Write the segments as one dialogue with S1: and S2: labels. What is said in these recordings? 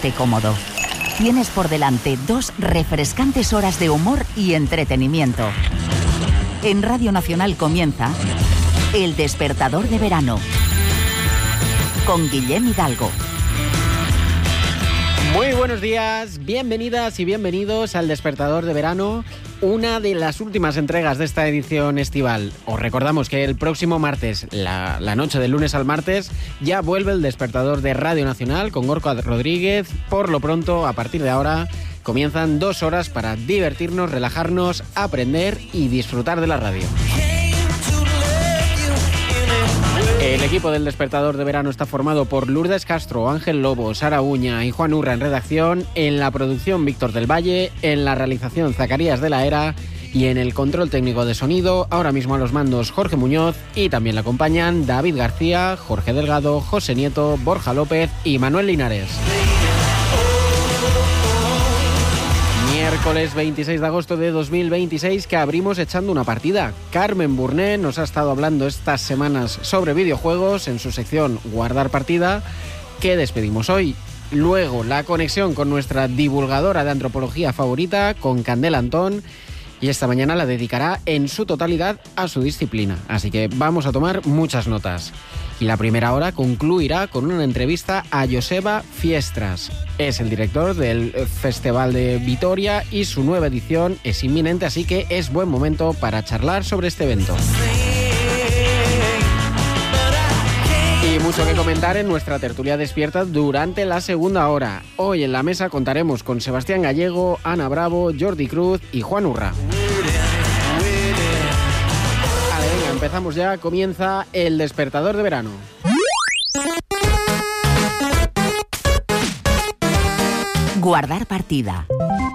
S1: ponte cómodo. Tienes por delante 2 refrescantes horas de humor y entretenimiento. En Radio Nacional comienza El Despertador de Verano, con Guillem Hidalgo.
S2: Muy buenos días, bienvenidas y bienvenidos al Despertador de Verano, una de las últimas entregas de esta edición estival. Os recordamos que el próximo martes, la noche del lunes al martes, ya vuelve el Despertador de Radio Nacional con Gorka Rodríguez. Por lo pronto, a partir de ahora, comienzan 2 horas para divertirnos, relajarnos, aprender y disfrutar de la radio. El equipo del Despertador de Verano está formado por Lourdes Castro, Ángel Lobo, Sara Uña y Juan Urra en redacción, en la producción Víctor del Valle, en la realización Zacarías de la Era y en el control técnico de sonido, ahora mismo a los mandos Jorge Muñoz, y también le acompañan David García, Jorge Delgado, José Nieto, Borja López y Manuel Linares. Miércoles 26 de agosto de 2026, que abrimos echando una partida. Carmen Burné nos ha estado hablando estas semanas sobre videojuegos en su sección Guardar Partida, que despedimos hoy. Luego la conexión con nuestra divulgadora de antropología favorita, con Candela Antón, y esta mañana la dedicará en su totalidad a su disciplina. Así que vamos a tomar muchas notas. Y la primera hora concluirá con una entrevista a Joseba Fiestras. Es el director del Festival de Vitoria y su nueva edición es inminente, así que es buen momento para charlar sobre este evento. Y mucho que comentar en nuestra tertulia despierta durante la segunda hora. Hoy en la mesa contaremos con Sebastián Gallego, Ana Bravo, Jordi Cruz y Juan Urra. Empezamos ya, comienza el Despertador de Verano.
S1: Guardar partida.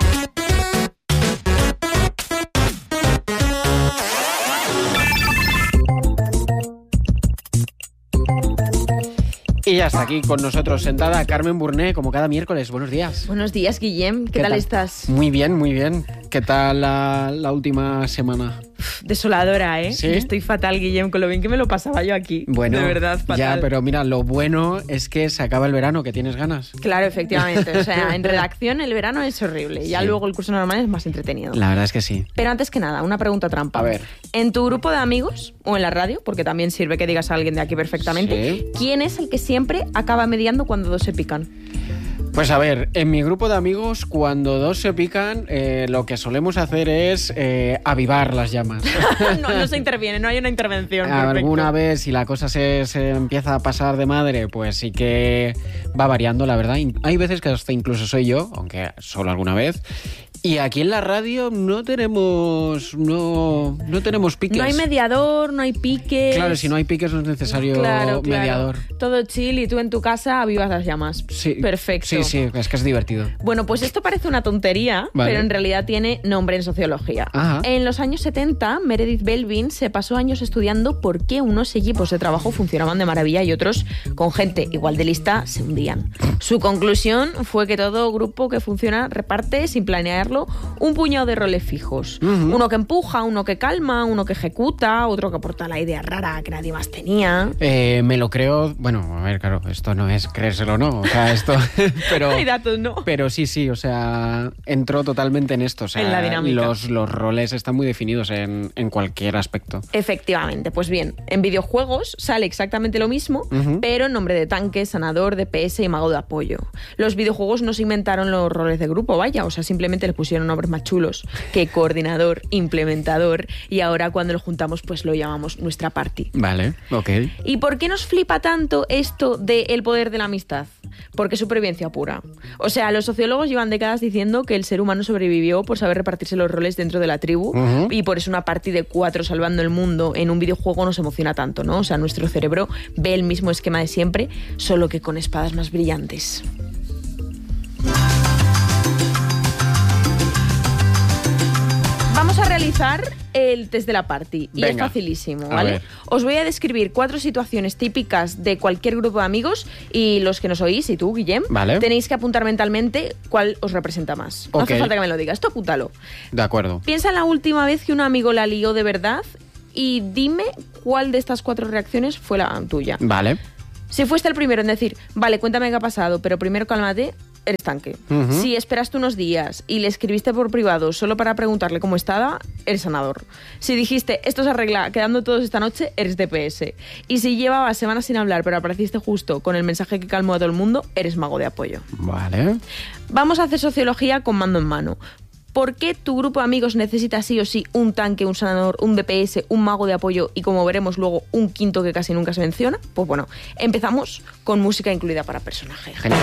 S2: Y ya está aquí con nosotros sentada Carmen Burné, como cada miércoles. Buenos días.
S3: Buenos días, Guillem. ¿Qué tal estás?
S2: Muy bien, muy bien. ¿Qué tal la última semana?
S3: Desoladora, ¿eh?
S2: ¿Sí?
S3: Yo estoy fatal, Guillem, con lo bien que me lo pasaba yo aquí.
S2: Bueno,
S3: de verdad, fatal.
S2: Ya, pero mira, lo bueno es que se acaba el verano, que tienes ganas.
S3: Claro, efectivamente. O sea, en redacción el verano es horrible. Ya luego el curso normal es más entretenido.
S2: La verdad es que sí.
S3: Pero antes que nada, una pregunta trampa.
S2: A ver.
S3: En tu grupo de amigos, o en la radio, porque también sirve que digas a alguien de aquí perfectamente,
S2: Sí.
S3: ¿quién es el que siempre acaba mediando cuando 2 se pican?
S2: Pues a ver, en mi grupo de amigos, cuando 2 se pican, lo que solemos hacer es avivar las llamas.
S3: no se interviene, no hay una intervención.
S2: Alguna vez, si la cosa se empieza a pasar de madre, pues sí que va variando, la verdad. Hay veces que hasta incluso soy yo, aunque solo alguna vez. Y aquí en la radio no tenemos piques.
S3: No hay mediador, no hay piques.
S2: Claro, si no hay piques no es necesario mediador.
S3: Todo chill y tú en tu casa avivas las llamas.
S2: Sí.
S3: Perfecto.
S2: Sí, es que es divertido.
S3: Bueno, pues esto parece una tontería,
S2: Vale.
S3: pero en realidad tiene nombre en sociología.
S2: Ajá.
S3: En los años 70, Meredith Belvin se pasó años estudiando por qué unos equipos de trabajo funcionaban de maravilla y otros, con gente igual de lista, se hundían. Su conclusión fue que todo grupo que funciona reparte, sin planearlo, un puñado de roles fijos.
S2: Uh-huh.
S3: Uno que empuja, uno que calma, uno que ejecuta, otro que aporta la idea rara que nadie más tenía.
S2: Me lo creo. Bueno, a ver, claro, esto no es creérselo, ¿no? O sea, esto. Pero,
S3: Hay datos, ¿no?
S2: Pero sí, o sea, entró totalmente en esto. O sea,
S3: En la dinámica.
S2: Los roles están muy definidos en cualquier aspecto.
S3: Efectivamente, pues bien, en videojuegos sale exactamente lo mismo,
S2: Uh-huh.
S3: pero en nombre de tanque, sanador, DPS y mago de apoyo. Los videojuegos no se inventaron los roles de grupo, vaya, o sea, simplemente le pusieron nombres más chulos que coordinador, implementador, y ahora cuando lo juntamos pues lo llamamos nuestra party.
S2: Vale, ok.
S3: ¿Y por qué nos flipa tanto esto del poder de la amistad? Porque es supervivencia pura. O sea, los sociólogos llevan décadas diciendo que el ser humano sobrevivió por saber repartirse los roles dentro de la tribu,
S2: Uh-huh.
S3: y por eso una party de 4 salvando el mundo en un videojuego nos emociona tanto, ¿no? O sea, nuestro cerebro ve el mismo esquema de siempre, solo que con espadas más brillantes. Vamos a realizar el test de la party. Y
S2: Venga,
S3: es facilísimo,
S2: a
S3: ¿vale?
S2: ver.
S3: Os voy a describir 4 situaciones típicas de cualquier grupo de amigos y los que nos oís, y tú, Guillem,
S2: Vale.
S3: tenéis que apuntar mentalmente cuál os representa más. No
S2: Ok.
S3: hace falta que me lo digas, tú apúntalo.
S2: De acuerdo.
S3: Piensa en la última vez que un amigo la lió de verdad y dime cuál de estas 4 reacciones fue la tuya.
S2: Vale.
S3: Si fuiste el primero en decir, vale, cuéntame qué ha pasado, pero primero cálmate, eres tanque. Si esperaste unos días y le escribiste por privado solo para preguntarle cómo estaba, eres sanador. Si dijiste, esto se arregla quedando todos esta noche, eres DPS. Y si llevabas semanas sin hablar pero apareciste justo con el mensaje que calmó a todo el mundo, eres mago de apoyo.
S2: Vale.
S3: Vamos a hacer sociología con mando en mano. ¿Por qué tu grupo de amigos necesita sí o sí un tanque, un sanador, un DPS, un mago de apoyo y, como veremos luego, un quinto que casi nunca se menciona? Pues bueno, empezamos con música incluida para personaje.
S2: Genial.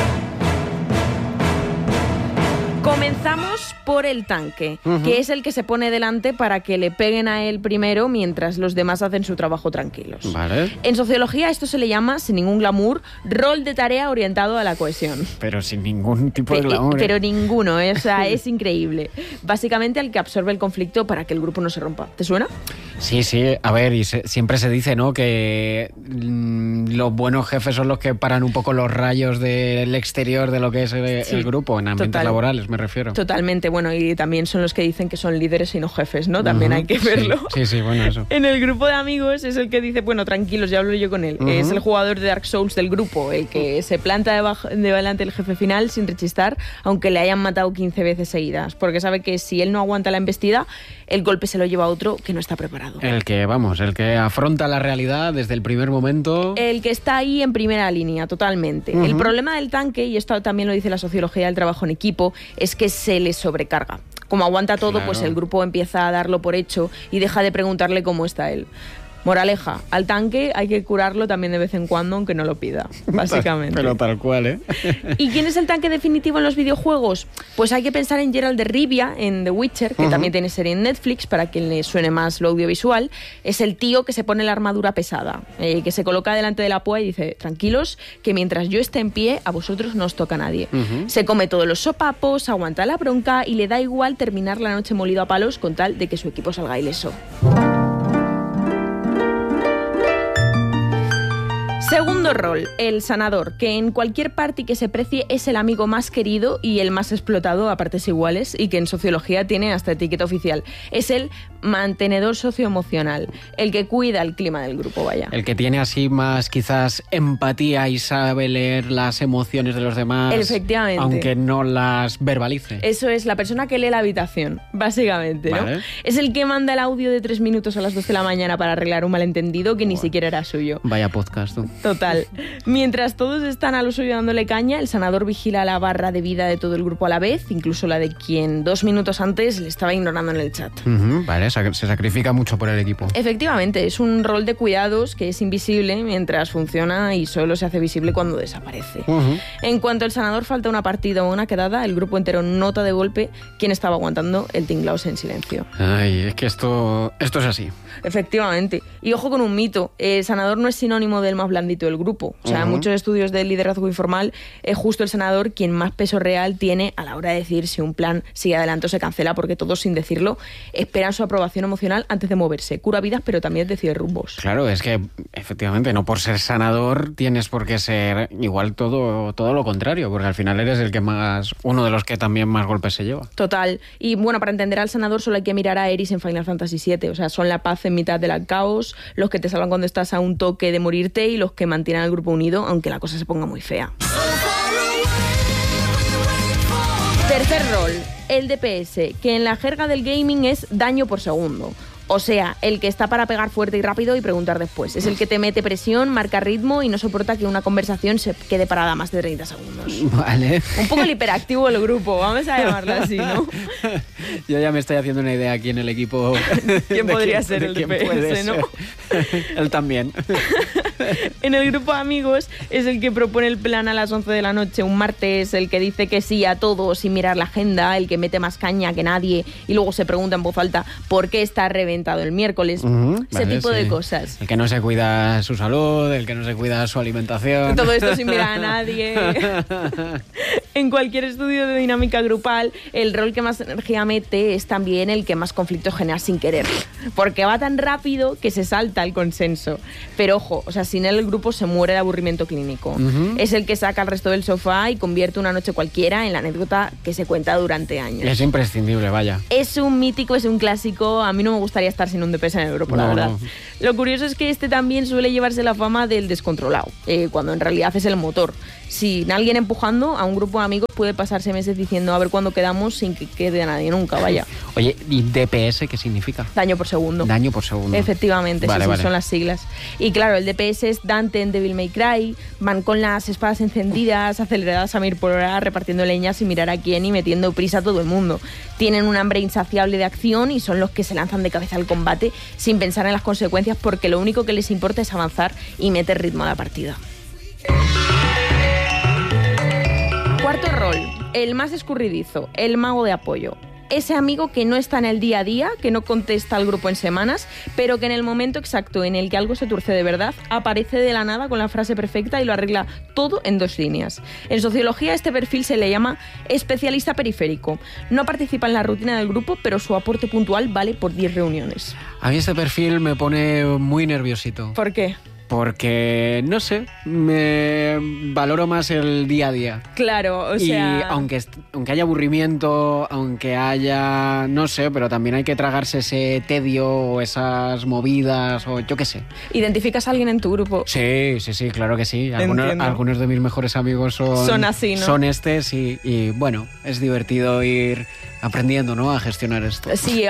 S3: Comenzamos por el tanque, que es el que se pone delante para que le peguen a él primero mientras los demás hacen su trabajo tranquilos.
S2: Vale.
S3: En sociología esto se le llama, sin ningún glamour, rol de tarea orientado a la cohesión.
S2: Pero sin ningún tipo de glamour.
S3: Pero ninguno, o sea, es increíble. Básicamente el que absorbe el conflicto para que el grupo no se rompa. ¿Te suena?
S2: Sí, a ver, y siempre se dice, ¿no?, que los buenos jefes son los que paran un poco los rayos del exterior de lo que es el grupo, en ambientes laborales, me refiero.
S3: Totalmente, bueno, y también son los que dicen que son líderes y no jefes, ¿no? También hay que verlo.
S2: Sí, bueno, eso.
S3: En el grupo de amigos es el que dice, bueno, tranquilos, ya hablo yo con él. Es el jugador de Dark Souls del grupo, el que se planta delante del jefe final sin rechistar, aunque le hayan matado 15 veces seguidas, porque sabe que si él no aguanta la embestida, el golpe se lo lleva a otro que no está preparado.
S2: El que afronta la realidad desde el primer momento. El
S3: que está ahí en primera línea, totalmente. El problema del tanque, y esto también lo dice la sociología del trabajo en equipo, es que se le sobrecarga. Como aguanta todo, claro, pues el grupo empieza a darlo por hecho y deja de preguntarle cómo está él. Moraleja, al tanque hay que curarlo también de vez en cuando, aunque no lo pida, básicamente.
S2: Pero tal cual, ¿eh?
S3: ¿Y quién es el tanque definitivo en los videojuegos? Pues hay que pensar en Geralt de Rivia, en The Witcher, que también tiene serie en Netflix, para quien le suene más lo audiovisual. Es el tío que se pone la armadura pesada, que se coloca delante de la púa y dice, tranquilos, que mientras yo esté en pie, a vosotros no os toca a nadie. Se come todos los sopapos, aguanta la bronca y le da igual terminar la noche molido a palos con tal de que su equipo salga ileso. Segundo rol, el sanador, que en cualquier party que se precie es el amigo más querido y el más explotado a partes iguales, y que en sociología tiene hasta etiqueta oficial. Es el mantenedor socioemocional, el que cuida el clima del grupo, vaya.
S2: El que tiene así más quizás empatía y sabe leer las emociones de los demás.
S3: Efectivamente.
S2: Aunque no las verbalice.
S3: Eso es, la persona que lee la habitación, básicamente, ¿no? Vale. Es el que manda el audio de 3 minutos a las 2 de la mañana para arreglar un malentendido que ni siquiera era suyo.
S2: Vaya podcast, tú.
S3: Total. Mientras todos están a lo suyo dándole caña, el sanador vigila la barra de vida de todo el grupo a la vez, incluso la de quien 2 minutos antes le estaba ignorando en el chat.
S2: Vale, se sacrifica mucho por el equipo.
S3: Efectivamente, es un rol de cuidados que es invisible mientras funciona y solo se hace visible cuando desaparece. En cuanto el sanador falta una partida o una quedada, el grupo entero nota de golpe quién estaba aguantando el tinglaos en silencio.
S2: Ay, es que esto es así.
S3: Efectivamente. Y ojo con un mito, el sanador no es sinónimo del más blandito del grupo. O sea, en muchos estudios de liderazgo informal es justo el sanador quien más peso real tiene a la hora de decir si un plan sigue adelante o se cancela, porque todos, sin decirlo, esperan su aprobación emocional antes de moverse. Cura vidas, pero también decide rumbos.
S2: Claro, es que efectivamente no por ser sanador tienes por qué ser igual todo lo contrario, porque al final eres el que más, uno de los que también más golpes se lleva.
S3: Total. Y bueno, para entender al sanador solo hay que mirar a Eris en Final Fantasy VII. O sea, son la paz en mitad del caos, los que te salvan cuando estás a un toque de morirte y los que mantienen al grupo unido, aunque la cosa se ponga muy fea. Tercer rol, el DPS, que en la jerga del gaming es daño por segundo. O sea, el que está para pegar fuerte y rápido y preguntar después. Es el que te mete presión, marca ritmo y no soporta que una conversación se quede parada más de 30 segundos.
S2: Vale.
S3: Un poco el hiperactivo del grupo, vamos a llamarlo así, ¿no?
S2: Yo ya me estoy haciendo una idea aquí en el equipo.
S3: ¿Quién podría ser el DPS, no?
S2: Él también.
S3: En el grupo de amigos es el que propone el plan a las 11 de la noche un martes, el que dice que sí a todo sin mirar la agenda, el que mete más caña que nadie y luego se pregunta en voz alta por qué está reventado el miércoles. Ese tipo de cosas.
S2: El que no se cuida su salud, el que no se cuida su alimentación.
S3: Todo esto sin mirar a nadie. En cualquier estudio de dinámica grupal, el rol que más energía mete es también el que más conflictos genera sin querer. Porque va tan rápido que se salta el consenso. Pero ojo, o sea, sin él el grupo se muere de aburrimiento clínico. Es el que saca al resto del sofá y convierte una noche cualquiera en la anécdota que se cuenta durante años.
S2: Es imprescindible, vaya.
S3: Es un mítico, es un clásico. A mí no me gustaría estar sin un DPS en el grupo, la verdad. No. Lo curioso es que este también suele llevarse la fama del descontrolado, cuando en realidad es el motor. sin alguien empujando, a un grupo de amigos puede pasarse meses diciendo a ver cuándo quedamos sin que quede a nadie nunca, vaya.
S2: Oye, ¿y DPS qué significa?
S3: Daño por segundo.
S2: Daño por segundo.
S3: Efectivamente,
S2: vale,
S3: sí,
S2: vale.
S3: son las siglas. Y claro, el DPS es Dante en Devil May Cry, van con las espadas encendidas, aceleradas a 1000 por hora, repartiendo leñas sin mirar a quién y metiendo prisa a todo el mundo. Tienen un hambre insaciable de acción y son los que se lanzan de cabeza al combate sin pensar en las consecuencias, porque lo único que les importa es avanzar y meter ritmo a la partida. Cuarto rol, el más escurridizo, el mago de apoyo. Ese amigo que no está en el día a día, que no contesta al grupo en semanas, pero que en el momento exacto en el que algo se tuerce de verdad, aparece de la nada con la frase perfecta y lo arregla todo en 2 líneas. En sociología este perfil se le llama especialista periférico. No participa en la rutina del grupo, pero su aporte puntual vale por 10 reuniones.
S2: A mí este perfil me pone muy nerviosito.
S3: ¿Por qué?
S2: Porque, no sé, me valoro más el día a día.
S3: Claro, o sea...
S2: Y aunque haya aburrimiento, aunque haya, no sé, pero también hay que tragarse ese tedio o esas movidas o yo qué sé.
S3: ¿Identificas a alguien en tu grupo?
S2: Sí, claro que sí. Algunos de mis mejores amigos son
S3: así, ¿no?
S2: Son estos y bueno, es divertido ir aprendiendo, ¿no?, a gestionar esto.
S3: Sí,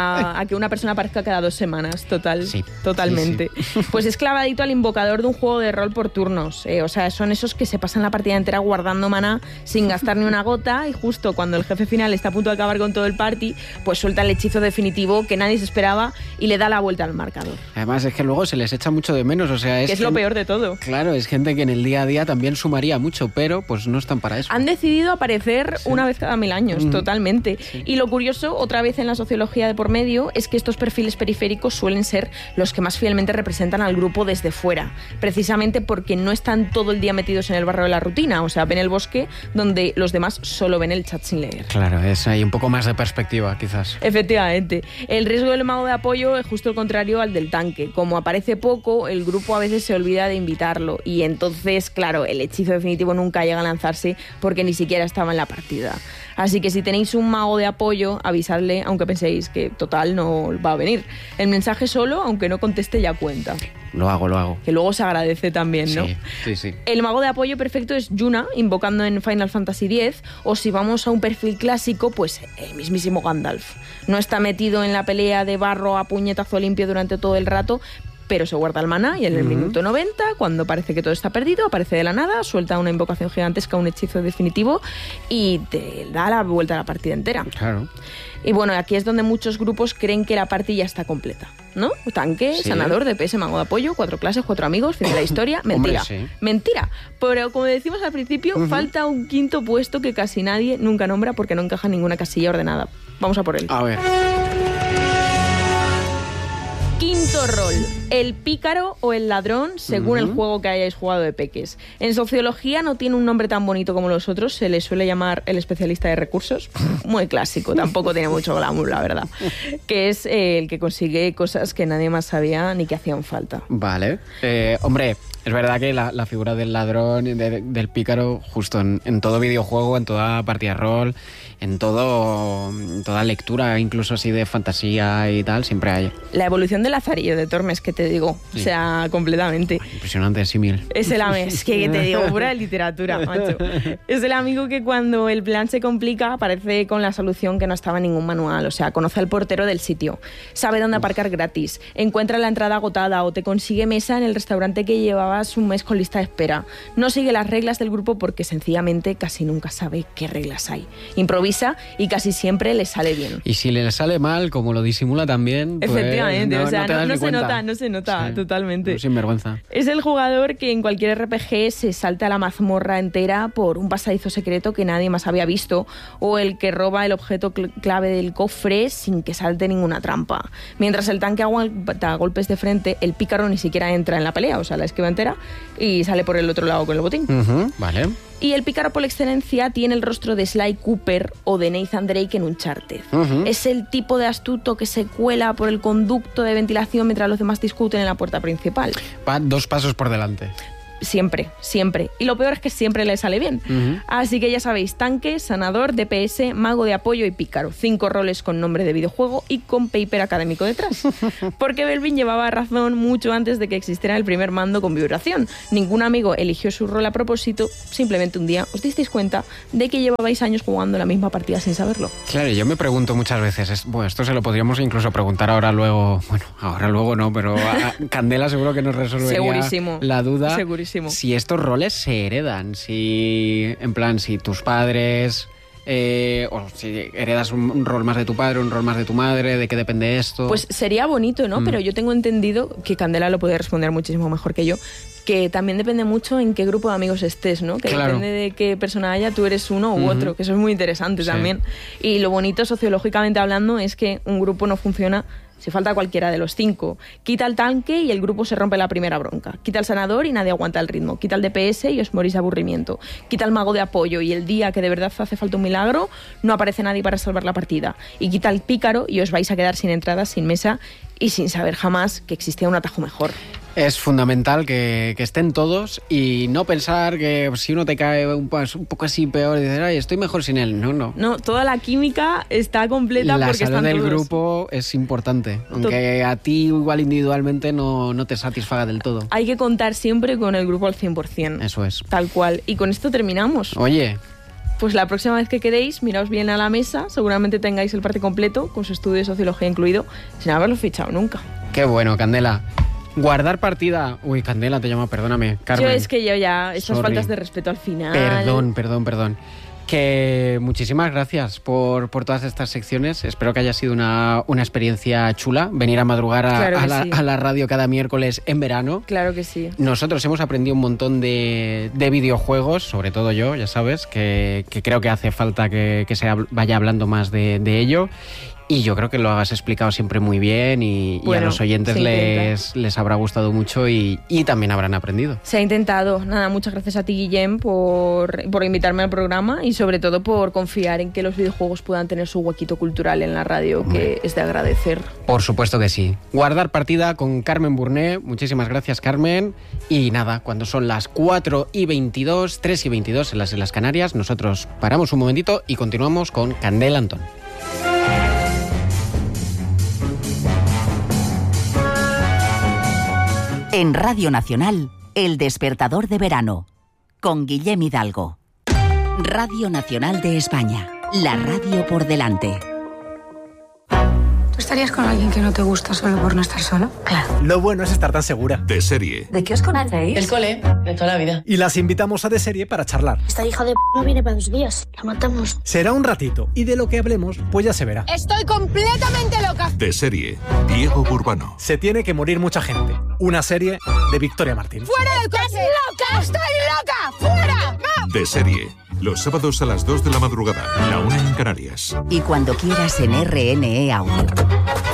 S3: a que una persona aparezca cada 2 semanas,
S2: Sí,
S3: totalmente.
S2: Sí.
S3: Pues es clavadito al invocador de un juego de rol por turnos. O sea, son esos que se pasan la partida entera guardando maná sin gastar ni una gota y justo cuando el jefe final está a punto de acabar con todo el party, pues suelta el hechizo definitivo que nadie se esperaba y le da la vuelta al marcador.
S2: Además es que luego se les echa mucho de menos, o sea...
S3: Que es lo peor de todo.
S2: Claro, es gente que en el día a día también sumaría mucho, pero pues no están para eso.
S3: Han decidido aparecer una vez cada 1000 años, totalmente.
S2: Sí.
S3: Y lo curioso, otra vez en la sociología de por medio, es que estos perfiles periféricos suelen ser los que más fielmente representan al grupo desde fuera, precisamente porque no están todo el día metidos en el barro de la rutina, o sea, ven el bosque donde los demás solo ven el chat sin leer.
S2: Claro, es ahí un poco más de perspectiva, quizás.
S3: Efectivamente. El riesgo del mago de apoyo es justo el contrario al del tanque. Como aparece poco, el grupo a veces se olvida de invitarlo y entonces, claro, el hechizo definitivo nunca llega a lanzarse porque ni siquiera estaba en la partida. Así que si tenéis un mago de apoyo, avisadle, aunque penséis que total no va a venir. El mensaje solo, aunque no conteste, ya cuenta.
S2: Lo hago.
S3: Que luego se agradece también, ¿no?
S2: Sí.
S3: El mago de apoyo perfecto es Yuna, invocando en Final Fantasy X, o si vamos a un perfil clásico, pues el mismísimo Gandalf. No está metido en la pelea de barro a puñetazo limpio durante todo el rato, pero se guarda el maná y en el minuto 90, cuando parece que todo está perdido, aparece de la nada, suelta una invocación gigantesca, un hechizo definitivo y te da la vuelta a la partida entera.
S2: Claro.
S3: Y bueno, aquí es donde muchos grupos creen que la partida ya está completa, ¿no? Tanque,
S2: Sí.
S3: sanador, DPS, mago de apoyo, 4 clases, 4 amigos, fin de la historia. Mentira.
S2: Hombre, sí.
S3: Mentira. Pero como decimos al principio, falta un quinto puesto que casi nadie nunca nombra porque no encaja en ninguna casilla ordenada. Vamos a por él.
S2: A ver.
S3: Quinto rol, el pícaro o el ladrón, según el juego que hayáis jugado de peques. En sociología no tiene un nombre tan bonito como los otros, se le suele llamar el especialista de recursos. Muy clásico, tampoco tiene mucho glamour, la verdad. Que es el que consigue cosas que nadie más sabía ni que hacían falta.
S2: Vale. Hombre, es verdad que la figura del ladrón, del pícaro, justo en todo videojuego, en toda partida de rol, en toda lectura, incluso así de fantasía y tal, siempre hay.
S3: La evolución del Lazarillo de Tormes, que te digo,
S2: Sí.
S3: o sea, completamente.
S2: Impresionante, símil.
S3: Es el es que te digo, pura literatura, macho. Es el amigo que cuando el plan se complica aparece con la solución que no estaba en ningún manual. O sea, conoce al portero del sitio, sabe dónde aparcar gratis, encuentra la entrada agotada o te consigue mesa en el restaurante que llevabas un mes con lista de espera. No sigue las reglas del grupo porque sencillamente casi nunca sabe qué reglas hay. Improvisa y casi siempre le sale bien.
S2: Y si le sale mal, como lo disimula también, pues
S3: Efectivamente, o sea,
S2: te das
S3: no
S2: ni
S3: se
S2: cuenta.
S3: nota,
S2: Sí.
S3: totalmente.
S2: Sin vergüenza.
S3: Es el jugador que en cualquier RPG se salta la mazmorra entera por un pasadizo secreto que nadie más había visto, o el que roba el objeto clave del cofre sin que salte ninguna trampa. Mientras el tanque aguanta golpes de frente, el pícaro ni siquiera entra en la pelea, o sea, la esquiva entera y sale por el otro lado con el botín.
S2: Vale.
S3: Y el pícaro por excelencia tiene el rostro de Sly Cooper o de Nathan Drake en Uncharted. Es el tipo de astuto que se cuela por el conducto de ventilación mientras los demás discuten en la puerta principal.
S2: Va 2 pasos por delante.
S3: Siempre, siempre. Y lo peor es que siempre le sale bien. Así que ya sabéis, tanque, sanador, DPS, mago de apoyo y pícaro. 5 roles con nombre de videojuego y con paper académico detrás. Porque Belvin llevaba razón mucho antes de que existiera el primer mando con vibración. Ningún amigo eligió su rol a propósito, simplemente un día os disteis cuenta de que llevabais años jugando la misma partida sin saberlo.
S2: Claro, yo me pregunto muchas veces, esto se lo podríamos incluso preguntar ahora luego, ahora luego no, pero a Candela seguro que nos resolvería
S3: Segurísimo.
S2: La duda.
S3: Segurísimo.
S2: Si estos roles se heredan, si tus padres, o si heredas un rol más de tu padre, un rol más de tu madre, ¿de qué depende esto?
S3: Pues sería bonito, ¿no? Pero yo tengo entendido, que Candela lo puede responder muchísimo mejor que yo, que también depende mucho en qué grupo de amigos estés, ¿no? Que
S2: claro.
S3: Depende de qué persona haya, tú eres uno u otro, que eso es muy interesante también. Y lo bonito, sociológicamente hablando, es que un grupo no funciona si falta cualquiera de los 5. Quita el tanque y el grupo se rompe la primera bronca. Quita el sanador y nadie aguanta el ritmo. Quita el DPS y os morís de aburrimiento. Quita el mago de apoyo y el día que de verdad hace falta un milagro, no aparece nadie para salvar la partida. Y quita el pícaro y os vais a quedar sin entradas, sin mesa y sin saber jamás que existía un atajo mejor.
S2: Es fundamental que estén todos y no pensar que si uno te cae un poco así peor y dices, ay, estoy mejor sin él. No,
S3: toda la química está completa porque están todos.
S2: La salud del grupo es importante, aunque a ti igual individualmente no te satisfaga del todo.
S3: Hay que contar siempre con el grupo al 100%.
S2: Eso es.
S3: Tal cual. Y con esto terminamos.
S2: Oye,
S3: pues la próxima vez que quedéis, miraos bien a la mesa, seguramente tengáis el parte completo, con su estudio de sociología incluido, sin haberlo fichado nunca.
S2: Qué bueno, Candela. Guardar partida. Uy, Candela te llamo, perdóname. Carmen.
S3: Yo es que yo ya, estas faltas de respeto al final.
S2: Perdón. Que muchísimas gracias por todas estas secciones. Espero que haya sido una experiencia chula venir a madrugar a la radio cada miércoles en verano.
S3: Claro que sí.
S2: Nosotros hemos aprendido un montón de videojuegos, sobre todo yo, ya sabes, que creo que hace falta que se vaya hablando más de ello. Y yo creo que lo has explicado siempre muy bien y a los oyentes les habrá gustado mucho y también habrán aprendido.
S3: Se ha intentado. Nada, muchas gracias a ti, Guillem, por invitarme al programa y sobre todo por confiar en que los videojuegos puedan tener su huequito cultural en la radio, que es de agradecer.
S2: Por supuesto que sí. Guardar partida con Carmen Burné. Muchísimas gracias, Carmen. Y nada, cuando son las 4:22, 3:22 en las Islas Canarias, nosotros paramos un momentito y continuamos con Candela Antón.
S1: En Radio Nacional, El Despertador de Verano, con Guillem Hidalgo. Radio Nacional de España, la radio por delante.
S4: ¿Tú estarías con alguien que no te gusta solo por no estar solo?
S5: Claro.
S6: Lo bueno es estar tan segura.
S5: De Serie.
S4: ¿De qué os conocéis?
S7: El cole, de toda la vida.
S6: Y las invitamos a De Serie para charlar.
S8: Esta hija de no viene para 2 días. La matamos.
S6: Será un ratito y de lo que hablemos, pues ya se verá.
S9: ¡Estoy completamente loca!
S5: De Serie. Diego Burbano.
S6: Se tiene que morir mucha gente. Una serie de Victoria Martín.
S9: ¡Fuera del coche! ¡Estás loca! ¡Estoy loca! ¡Fuera! ¡No!
S5: De Serie. Los sábados a las 2 de la madrugada. La 1 en Canarias.
S1: Y cuando quieras en RNE Audio.